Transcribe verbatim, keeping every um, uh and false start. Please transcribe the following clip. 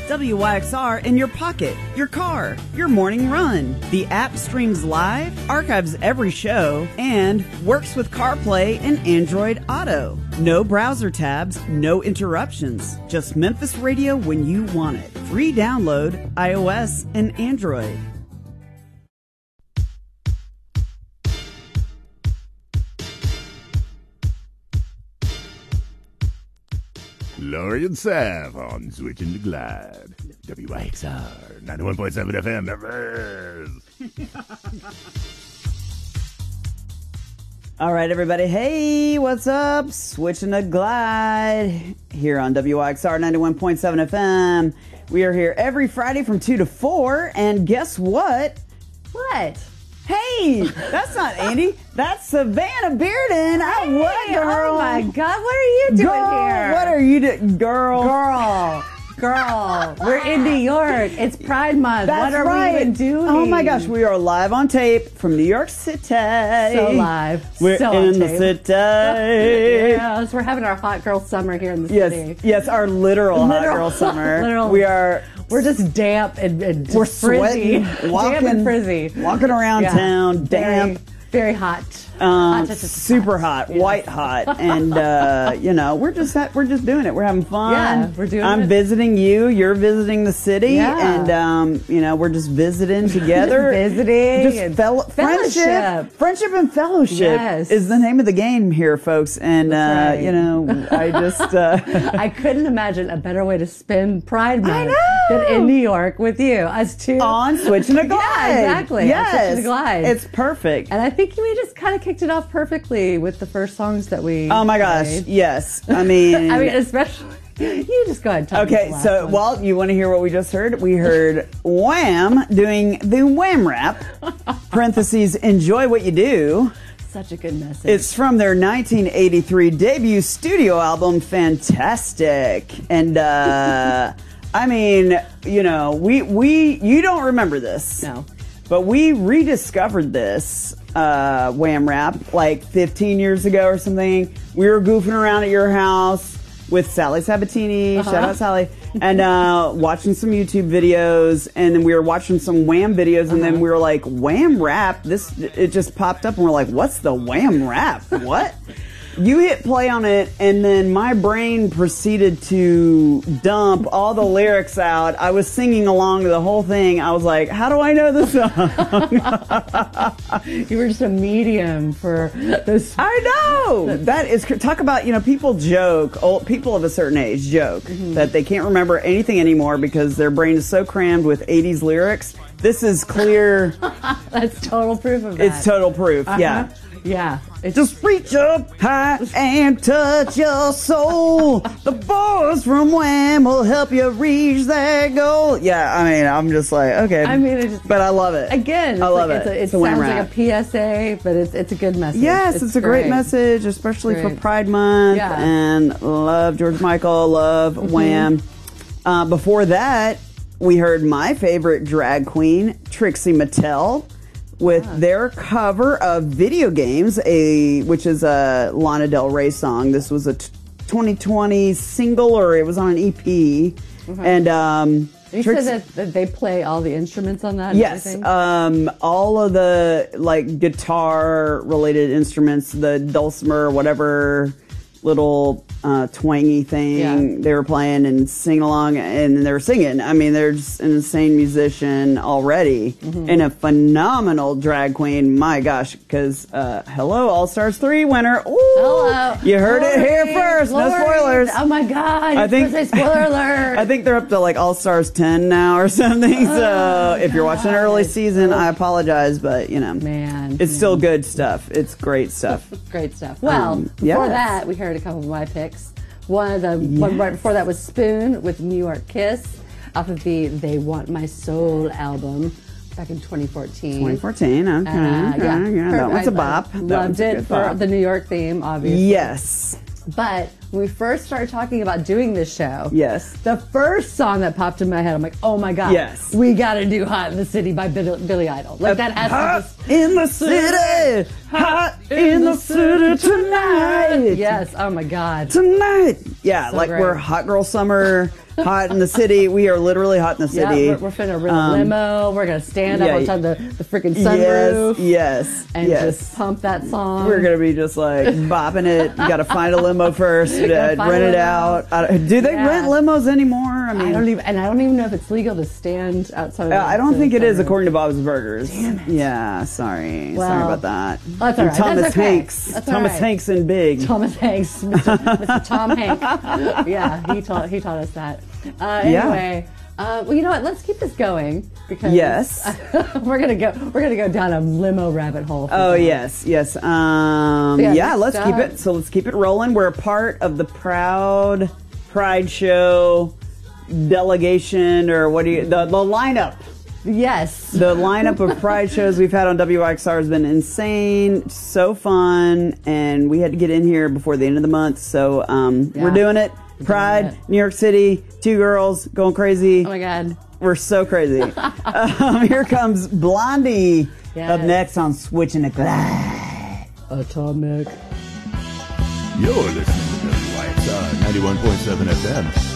W Y X R in your pocket, your car, your morning run. The app streams live, archives every show, and works with CarPlay and Android Auto. No browser tabs, no interruptions. Just Memphis Radio when you want it. Free download, iOS and Android. Laurie and Sav on Switching to Glide. W Y X R ninety-one point seven F M. Memphis. All right, everybody. Hey, what's up? Switching to Glide here on W Y X R ninety-one point seven F M. We are here every Friday from two to four. And guess what? What? Hey, that's not Andy. That's Savannah Bearden. Hey, oh, what, girl? Oh, my God. What are you doing girl, here? What are you doing, girl? Girl. Girl. We're in New York. It's Pride Month. That's what are right. we even doing? Oh, my gosh. We are live on tape from New York City. So live. We're so in on the tape. city. Yes, we're having our hot girl summer here in the yes, city. Yes, our literal, literal hot girl summer. literal. We are... We're just damp and, and just we're frizzy. sweating, walking, damp and frizzy. Walking around yeah. town, damp. Very, very hot. Um, hot super hot, yes. white hot, and uh, you know we're just ha- we're just doing it. We're having fun. Yeah, we're doing I'm it. visiting you. You're visiting the city, Yeah. and um, you know we're just visiting together. just visiting, just and fel- fellowship. friendship, friendship and fellowship Yes. is the name of the game here, folks. And uh, That's right. you know, I just uh, I couldn't imagine a better way to spend Pride I Month know. than in New York with you, us two. on Switching to Glide. Yeah, exactly. On Yes, Switching to Glide. it's perfect. And I think we just kind of kicked it off perfectly with the first songs that we Oh my gosh, played. yes. I mean, I mean, especially, you just go ahead and talk okay, about the so, last one. well, you want to hear what we just heard? We heard Wham doing the Wham rap, parentheses, enjoy what you do. Such a good message. It's from their nineteen eighty-three debut studio album, Fantastic. And, uh, I mean, you know, we, we, you don't remember this. No. But we rediscovered this uh, Wham rap like fifteen years ago or something. We were goofing around at your house with Sally Sabatini, Uh-huh. shout out Sally, and uh, watching some YouTube videos, and then we were watching some Wham videos, and Uh-huh. then we were like, Wham rap? This, it just popped up, and we're like, what's the Wham rap? What? You hit play on it, and then my brain proceeded to dump all the lyrics out. I was singing along to the whole thing. I was like, how do I know this song? You were just a medium for those. I know! That is, talk about, you know, people joke, old people of a certain age joke Mm-hmm. that they can't remember anything anymore because their brain is so crammed with eighties lyrics. This is clear. That's total proof of that. It's total proof, Uh-huh. yeah. Yeah. It's Just reach up high and touch your soul. The boys from Wham will help you reach that goal. Yeah, I mean, I'm just like, okay. I mean, it just- but I love it. Again, I it's love like, it. It's a, it It's a Wham sounds rap. like a P S A, but it's it's a good message. Yes, it's, a great, message, especially for Great. Pride Month. Yeah. And love George Michael, love Mm-hmm. Wham. Uh, before that, we heard my favorite drag queen, Trixie Mattel, with their cover of Video Games, a which is a Lana Del Rey song. This was a t- twenty twenty single, or it was on an E P. And um, You Trix- said that, that they play all the instruments on that and Yes, everything? um, all of the like guitar related instruments, the dulcimer, whatever little uh, twangy thing Yeah. they were playing and singing along, and they were singing. I mean, they're just an insane musician already, Mm-hmm. and a phenomenal drag queen. My gosh, because uh, hello, All Stars three winner. Ooh, Hello. you heard it here Lori, first. Lori. No spoilers. Oh my God. I I think- think. Spoiler alert. I think they're up to like All Stars ten now or something. So if you're watching an early season, I apologize, but you know, Man, it's still good stuff. It's great stuff. Great stuff. Well, Um, before yes. that, we heard a couple of my picks. One of the one right before that was Spoon with New York Kiss off of the They Want My Soul album back in twenty fourteen. twenty fourteen. Okay, Uh, okay, yeah, yeah, that Perfect. one's a I- bop. I That loved one's a it good for bop. the New York theme, obviously. Yes, But when we first started talking about doing this show, yes. the first song that popped in my head, I'm like, oh my God, Yes. we got to do Hot in the City by Bill- Billy Idol. Like that has Hot to just. in the city, hot in the city tonight. Yes, oh my God. Tonight. Yeah, So like great. we're hot girl summer, hot in the city. We are literally hot in the Yeah, city. we're, we're finna rent a Um, limo. We're gonna stand yeah, up on top of the, the freaking sunroof. Yes, yes, and yes. just pump that song. We're gonna be just like bopping it. You got to find a limo first, uh, Gotta find rent a it limo. out. I, do they Yeah. rent limos anymore? I mean, I don't even, and I don't even know if it's legal to stand outside. Of Uh, I don't the think it is sunroof. according to Bob's Burgers. Damn it. Yeah, sorry. Well, sorry about that. that's all And right. Thomas That's okay. Hanks. That's all Thomas right. Hanks and Big. Thomas Hanks, Mister Mister Tom Hank. Yeah, he taught he taught us that. Uh, Yeah. anyway, uh, well, you know what? Let's keep this going because Yes. we're gonna go we're gonna go down a limo rabbit hole. for Oh now. yes, yes. Um, Yeah, yeah, next let's keep up- it. So let's keep it rolling. We're a part of the Proud Pride Show delegation, or what do you? The, the lineup. Yes. The lineup of Pride shows we've had on W Y X R has been insane, so fun, and we had to get in here before the end of the month. So um, Yeah. we're doing it. We're Pride, doing it. New York City, two girls going crazy. Oh my God. We're so crazy. um, here comes Blondie Yes. up next on Switching the Glide. Atomic. You're listening to W Y X R ninety-one point seven F M.